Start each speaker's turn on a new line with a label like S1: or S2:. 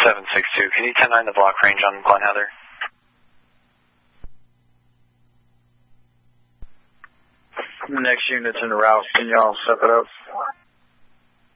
S1: 762. Can you 10-9 the block range on Glen Heather?
S2: The next unit's en route. Can y'all step it up?